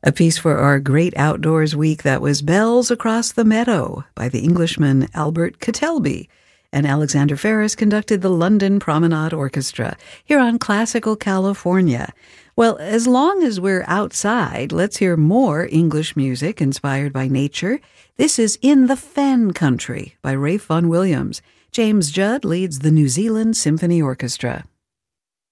A piece for our Great Outdoors Week, that was Bells Across the Meadow by the Englishman Albert Kettelby, and Alexander Ferris conducted the London Promenade Orchestra here on Classical California. Well, as long as we're outside, let's hear more English music inspired by nature. This is In the Fen Country by Ralph Vaughan Williams. James Judd leads the New Zealand Symphony Orchestra.